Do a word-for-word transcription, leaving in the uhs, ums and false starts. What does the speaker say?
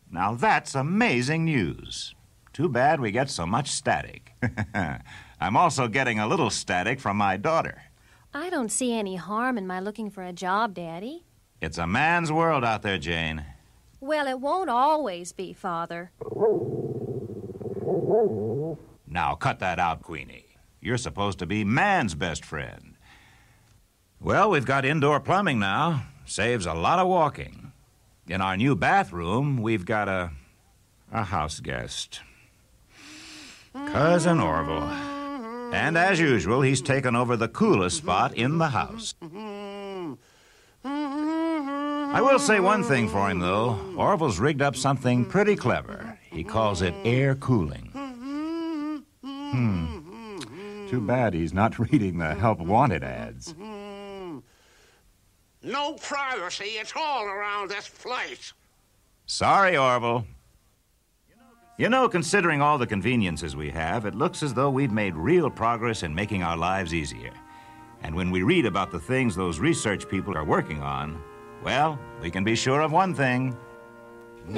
Now that's amazing news. Too bad we get so much static. I'm also getting a little static from my daughter. I don't see any harm in my looking for a job, Daddy. It's a man's world out there, Jane. Well, it won't always be, Father. Now, cut that out, Queenie. You're supposed to be man's best friend. Well, we've got indoor plumbing now. Saves a lot of walking. In our new bathroom, we've got a, a house guest. Cousin Orville. And as usual, he's taken over the coolest spot in the house. I will say one thing for him, though. Orville's rigged up something pretty clever. He calls it air cooling. Hmm. Too bad he's not reading the help wanted ads. No privacy at all around this place. Sorry, Orville. You know, considering all the conveniences we have, it looks as though we've made real progress in making our lives easier. And when we read about the things those research people are working on, well, we can be sure of one thing.